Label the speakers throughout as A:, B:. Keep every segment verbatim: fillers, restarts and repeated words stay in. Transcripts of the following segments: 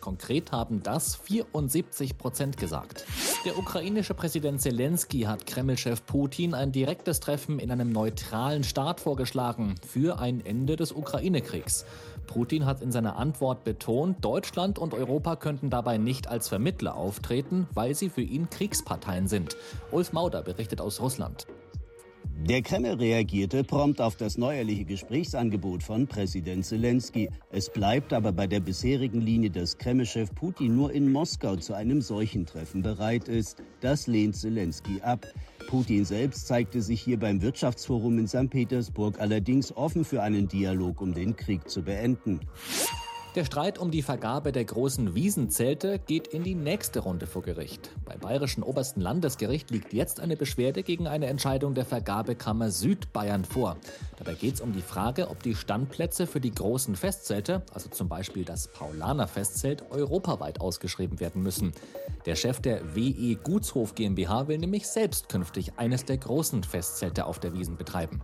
A: Konkret haben das vierundsiebzig Prozent gesagt. Der ukrainische Präsident Zelensky hat Kreml-Chef Putin ein direktes Treffen in einem neutralen Staat vorgeschlagen für ein Ende des Ukraine-Kriegs. Putin hat in seiner Antwort betont, Deutschland und Europa könnten dabei nicht als Vermittler auftreten, weil sie für ihn Kriegsparteien sind. Ulf Mauder berichtet aus Russland.
B: Der Kreml reagierte prompt auf das neuerliche Gesprächsangebot von Präsident Zelensky. Es bleibt aber bei der bisherigen Linie, dass Kreml-Chef Putin nur in Moskau zu einem solchen Treffen bereit ist. Das lehnt Zelensky ab. Putin selbst zeigte sich hier beim Wirtschaftsforum in Sankt Petersburg allerdings offen für einen Dialog, um den Krieg zu beenden.
A: Der Streit um die Vergabe der großen Wiesenzelte geht in die nächste Runde vor Gericht. Beim Bayerischen Obersten Landesgericht liegt jetzt eine Beschwerde gegen eine Entscheidung der Vergabekammer Südbayern vor. Dabei geht es um die Frage, ob die Standplätze für die großen Festzelte, also zum Beispiel das Paulaner-Festzelt, europaweit ausgeschrieben werden müssen. Der Chef der W E Gutshof GmbH will nämlich selbst künftig eines der großen Festzelte auf der Wiesn betreiben.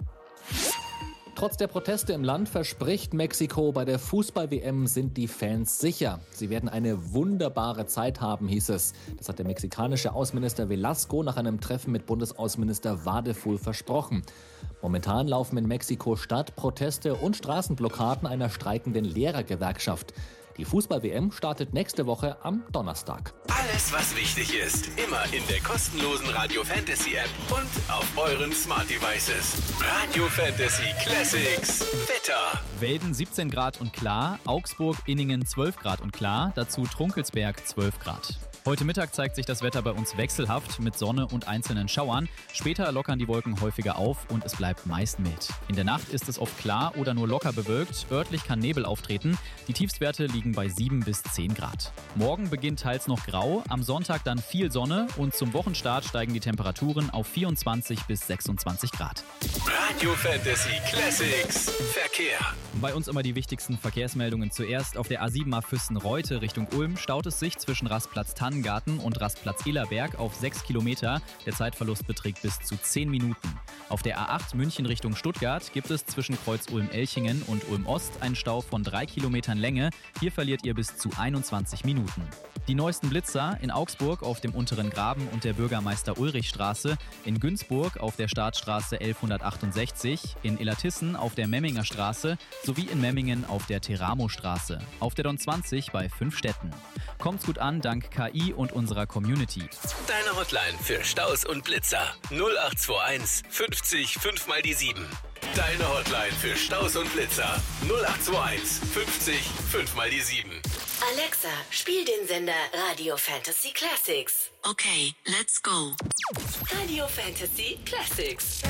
A: Trotz der Proteste im Land verspricht Mexiko, bei der Fußball-W M sind die Fans sicher. Sie werden eine wunderbare Zeit haben, hieß es. Das hat der mexikanische Außenminister Velasco nach einem Treffen mit Bundesaußenminister Wadeful versprochen. Momentan laufen in Mexiko-Stadt Proteste und Straßenblockaden einer streikenden Lehrergewerkschaft. Die Fußball-W M startet nächste Woche am Donnerstag.
C: Alles, was wichtig ist, immer in der kostenlosen Radio Fantasy App und auf euren Smart Devices. Radio Fantasy Classics. Wetter.
D: Welden siebzehn Grad und klar, Augsburg, Inningen zwölf Grad und klar, dazu Trunkelsberg zwölf Grad. Heute Mittag zeigt sich das Wetter bei uns wechselhaft mit Sonne und einzelnen Schauern. Später lockern die Wolken häufiger auf und es bleibt meist mild. In der Nacht ist es oft klar oder nur locker bewölkt. Örtlich kann Nebel auftreten. Die Tiefstwerte liegen bei sieben bis zehn Grad. Morgen beginnt teils noch grau, am Sonntag dann viel Sonne und zum Wochenstart steigen die Temperaturen auf vierundzwanzig bis sechsundzwanzig Grad.
C: Radio Fantasy Classics. Verkehr.
D: Bei uns immer die wichtigsten Verkehrsmeldungen zuerst. Auf der A sieben A Füssen-Reute Richtung Ulm staut es sich zwischen Rastplatz Tannengarten und Rastplatz Illerberg auf sechs Kilometer. Der Zeitverlust beträgt bis zu zehn Minuten. Auf der A acht München Richtung Stuttgart gibt es zwischen Kreuz Ulm-Elchingen und Ulm-Ost einen Stau von drei Kilometern Länge. Hier verliert ihr bis zu einundzwanzig Minuten. Die neuesten Blitzer in Augsburg auf dem Unteren Graben und der Bürgermeister-Ulrich-Straße, in Günzburg auf der Startstraße elfhundertachtundsechzig, in Illertissen auf der Memminger Straße sowie in Memmingen auf der Teramo-Straße, auf der Don zwanzig bei fünf Städten. Kommt's gut an dank K I und unserer Community.
C: Deine Hotline für Staus und Blitzer null acht zwei eins fünfzig fünf mal die sieben. Deine Hotline für Staus und Blitzer null acht zwei eins fünfzig fünf mal die sieben.
E: Alexa, spiel den Sender Radio Fantasy Classics.
F: Okay, let's go.
E: Radio Fantasy Classics.